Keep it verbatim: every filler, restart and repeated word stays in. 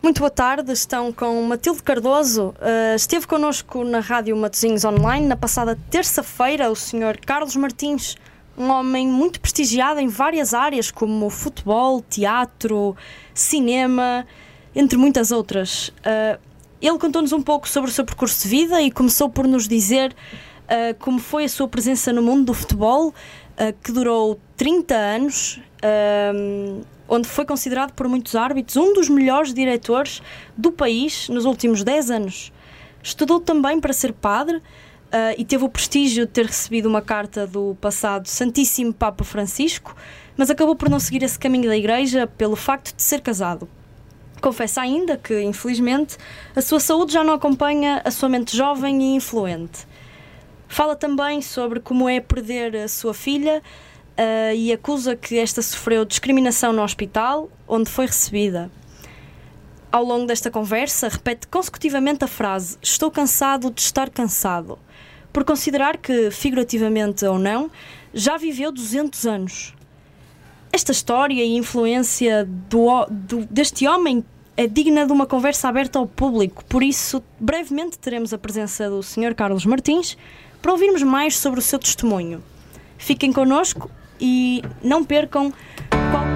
Muito boa tarde, estão com Matilde Cardoso. Uh, esteve connosco na Rádio Matosinhos Online na passada terça-feira o senhor Carlos Martins, um homem muito prestigiado em várias áreas como futebol, teatro, cinema, entre muitas outras. Uh, ele contou-nos um pouco sobre o seu percurso de vida e começou por nos dizer uh, como foi a sua presença no mundo do futebol, uh, que durou trinta anos, uh, onde foi considerado por muitos árbitros um dos melhores diretores do país nos últimos dez anos. Estudou também para ser padre uh, e teve o prestígio de ter recebido uma carta do passado Santíssimo Papa Francisco, mas acabou por não seguir esse caminho da Igreja pelo facto de ser casado. Confessa ainda que, infelizmente, a sua saúde já não acompanha a sua mente jovem e influente. Fala também sobre como é perder a sua filha Uh, e acusa que esta sofreu discriminação no hospital onde foi recebida. Ao longo desta conversa, repete consecutivamente a frase "estou cansado de estar cansado", por considerar que, figurativamente ou não, já viveu duzentos anos. Esta história e influência do, do, deste homem é digna de uma conversa aberta ao público, por isso, brevemente teremos a presença do senhor Carlos Martins para ouvirmos mais sobre o seu testemunho. Fiquem connosco e não percam qual